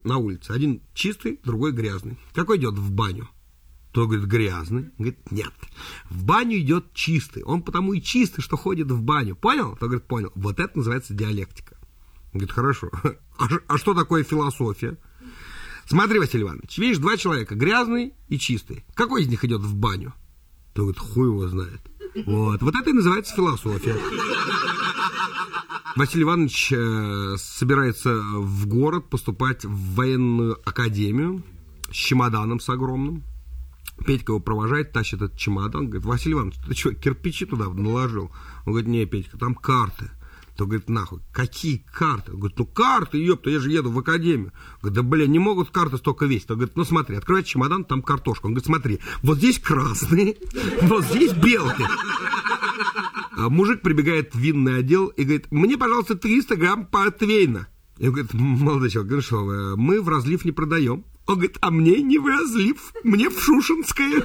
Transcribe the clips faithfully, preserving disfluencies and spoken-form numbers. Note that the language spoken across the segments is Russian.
на улице. Один чистый, другой грязный. Какой идет в баню? Тот говорит, грязный. Он говорит, нет. В баню идет чистый. Он потому и чистый, что ходит в баню. Понял? Тот говорит, понял. Вот это называется диалектика. Он говорит, хорошо. А, а что такое философия? Смотри, Василий Иванович, видишь, два человека, грязный и чистый. Какой из них идет в баню? Тот говорит, хуй его знает. Вот, вот это и называется философия. Василий Иванович э, собирается в город поступать в военную академию с чемоданом с огромным. Петька его провожает, тащит этот чемодан. Говорит, Василий Иванович, ты что, кирпичи туда наложил? Он говорит, не, Петька, там карты. То говорит, нахуй, какие карты? Он говорит, ну карты, ёпта, я же еду в академию. Говорит, да, бля, не могут карты столько весить. Он говорит, ну смотри, открывает чемодан, там картошка. Он говорит, смотри, вот здесь красные, вот здесь белые. А мужик прибегает в винный отдел и говорит, мне, пожалуйста, триста грамм портвейна. И он говорит, молодой человек, ну что вы, мы в разлив не продаем. Он говорит, а мне не в разлив, мне в Шушинское.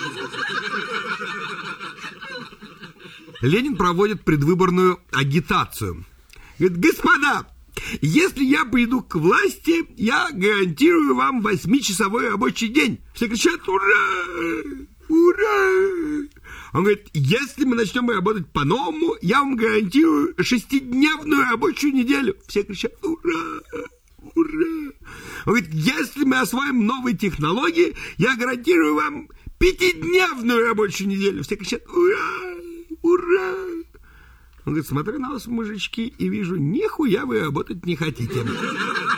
Ленин проводит предвыборную агитацию. Говорит, господа, если я приду к власти, я гарантирую вам восьмичасовой рабочий день. Все кричат, ура, ура. Он говорит, если мы начнем работать по-новому, я вам гарантирую шестидневную рабочую неделю. Все кричат, ура, ура. Он говорит, если мы освоим новые технологии, я гарантирую вам пятидневную рабочую неделю. Все кричат, ура, ура. Он говорит, смотрю на вас, мужички, и вижу, нихуя вы работать не хотите.